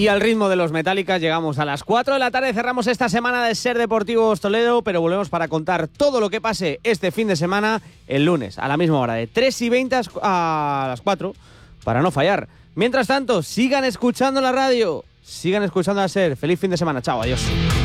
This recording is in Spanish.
Y al ritmo de los Metallica llegamos a las 4 de la tarde, cerramos esta semana de Ser Deportivos Toledo, pero volvemos para contar todo lo que pase este fin de semana el lunes, a la misma hora, de 3:20 a las 4, para no fallar. Mientras tanto, sigan escuchando la radio, sigan escuchando a Ser. Feliz fin de semana, chao, adiós.